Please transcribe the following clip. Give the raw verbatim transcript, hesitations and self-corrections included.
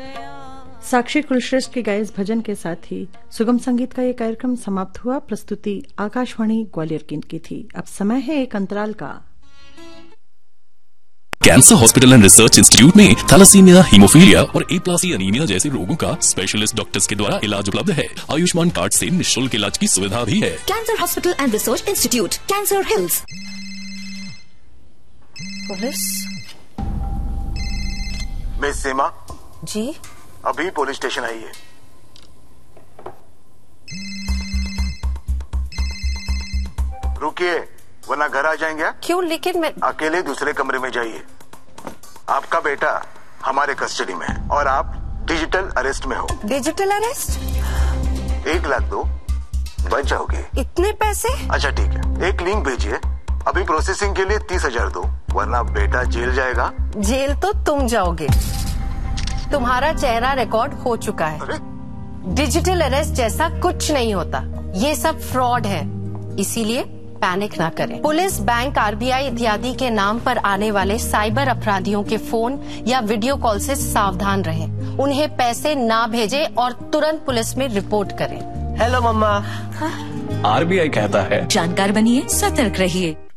साक्षी कुलश्रेष्ठ के गाए इस भजन के साथ ही सुगम संगीत का ये कार्यक्रम समाप्त हुआ। प्रस्तुति आकाशवाणी ग्वालियर केंद्र की थी। अब समय है एक अंतराल का। Cancer hospital and research institute में थैलेसीमिया, हीमोफीलिया और ए प्लासी अनीमिया जैसे रोगों का स्पेशलिस्ट डॉक्टर्स के द्वारा इलाज उपलब्ध है। आयुष्मान कार्ड से निःशुल्क इलाज की सुविधा भी है। Cancer hospital and research institute, cancer hills. Police? Miss सीमा जी, अभी पुलिस स्टेशन आई है। रुकिए वरना घर आ जाएंगे। क्यों? लेकिन मैं अकेले दूसरे कमरे में जाइए। आपका बेटा हमारे कस्टडी में है और आप डिजिटल अरेस्ट में हो। Digital arrest? एक लाख दो, बच जाओगे। इतने पैसे? अच्छा ठीक है, एक लिंक भेजिए। अभी प्रोसेसिंग के लिए तीस हजार दो, वरना बेटा जेल जाएगा। जेल तो तुम जाओगे। तुम्हारा चेहरा रिकॉर्ड हो चुका है। अरे? डिजिटल अरेस्ट जैसा कुछ नहीं होता, ये सब फ्रॉड है। इसीलिए पैनिक ना करें। पुलिस, बैंक, आरबीआई इत्यादि के नाम पर आने वाले साइबर अपराधियों के फोन या वीडियो कॉल से सावधान रहें। उन्हें पैसे ना भेजें और तुरंत पुलिस में रिपोर्ट करें। हेलो मम्मा। हाँ? आरबीआई कहता है जानकार बनिए, सतर्क रहिए।